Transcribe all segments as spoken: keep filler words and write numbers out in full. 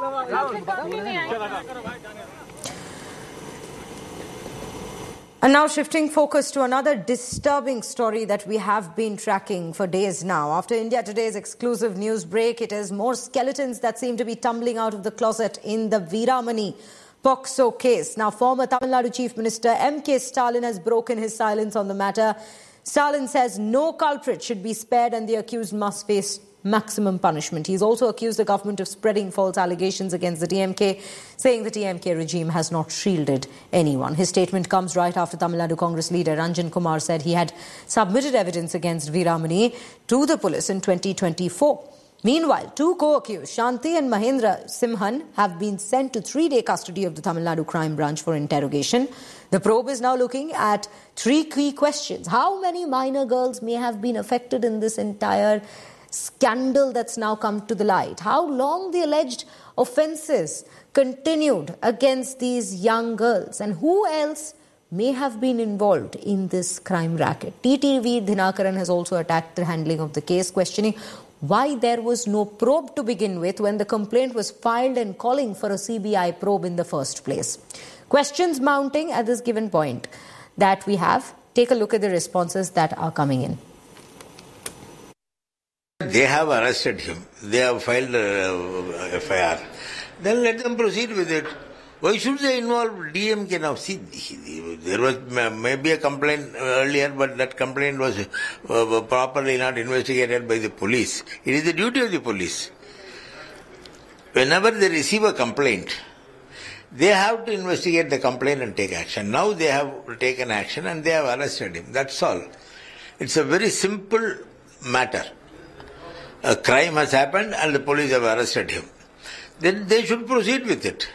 And now shifting focus to another disturbing story that we have been tracking for days now. After India Today's exclusive news break, it is more skeletons that seem to be tumbling out of the closet in the Veeramani Pokso case. Now, former Tamil Nadu Chief Minister M K Stalin has broken his silence on the matter. Stalin says no culprit should be spared and the accused must face maximum punishment. He's also accused the government of spreading false allegations against the D M K, saying the D M K regime has not shielded anyone. His statement comes right after Tamil Nadu Congress leader Ranjan Kumar said he had submitted evidence against Veeramani to the police in twenty twenty-four. Meanwhile, two co-accused, Shanti and Mahendra Simhan, have been sent to three-day custody of the Tamil Nadu crime branch for interrogation. The probe is now looking at three key questions. How many minor girls may have been affected in this entire scandal that's now come to the light? How long the alleged offences continued against these young girls? And who else may have been involved in this crime racket? T T V Dhinakaran has also attacked the handling of the case, questioning why there was no probe to begin with when the complaint was filed and calling for a C B I probe in the first place. Questions mounting at this given point that we have. Take a look at the responses that are coming in. They have arrested him. They have filed a F I R. Then let them proceed with it. Why should they involve D M K now? See, there was maybe a complaint earlier, but that complaint was uh, properly not investigated by the police. It is the duty of the police. Whenever they receive a complaint, they have to investigate the complaint and take action. Now they have taken action and they have arrested him. That's all. It's a very simple matter. A crime has happened and the police have arrested him. Then they should proceed with it.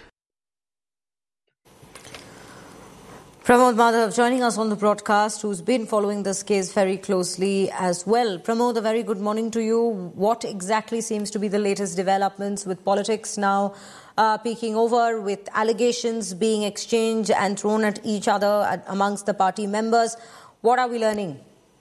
Pramod Madhav joining us on the broadcast, who's been following this case very closely as well. Pramod, a very good morning to you. What exactly seems to be the latest developments with politics now uh, peaking over, with allegations being exchanged and thrown at each other at, amongst the party members? What are we learning?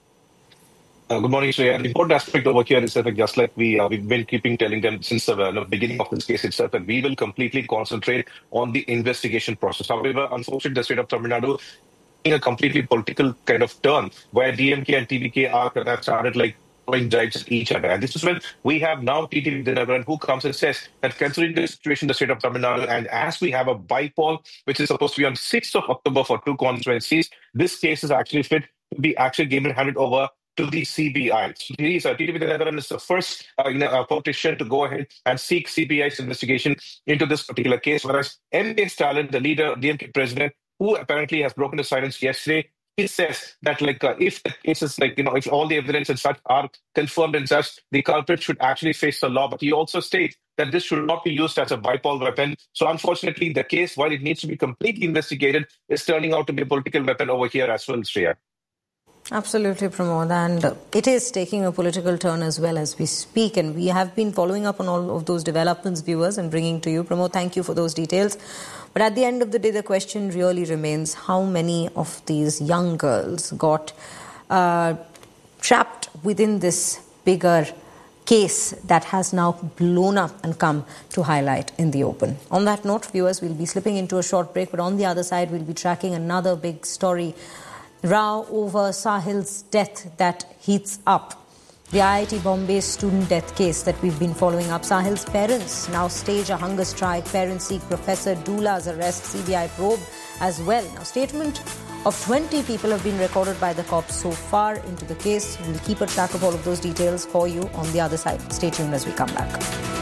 Uh, good morning, Shreya. The important aspect over here is that, just like we, uh, we've been keeping telling them since the uh, beginning of this case itself, that we will completely concentrate on the investigation process. However, unfortunately, the state of Tamil Nadu in a completely political kind of turn where D M K and T V K are have started like throwing jibes at each other. And this is when we have now T T V Dhinakaran who comes and says that considering the situation in the state of Tamil Nadu, and as we have a bypoll, which is supposed to be on sixth of October for two constituencies, this case is actually fit to be actually given and handed over to the C B I. So T T V Dhinakaran is the first uh, you know, uh, politician to go ahead and seek C B I's investigation into this particular case, whereas M K Stalin, the leader, D M K president, who apparently has broken his silence yesterday, he says that like uh, if the cases, like, you know, if all the evidence and such are confirmed and such, the culprit should actually face the law. But he also states that this should not be used as a bypoll weapon. So unfortunately, the case, while it needs to be completely investigated, is turning out to be a political weapon over here as well, Shreya. Absolutely, Pramod, and it is taking a political turn as well as we speak, and we have been following up on all of those developments, viewers, and bringing to you. Pramod, thank you for those details. But at the end of the day, the question really remains, how many of these young girls got uh, trapped within this bigger case that has now blown up and come to highlight in the open. On that note, viewers, we'll be slipping into a short break, but on the other side, we'll be tracking another big story, row over Sahil's death that heats up. The I I T Bombay student death case that we've been following up. Sahil's parents now stage a hunger strike. Parents seek Professor Dula's arrest. C B I probe as well. Now, statement of twenty people have been recorded by the cops so far into the case. We'll keep a track of all of those details for you on the other side. Stay tuned as we come back.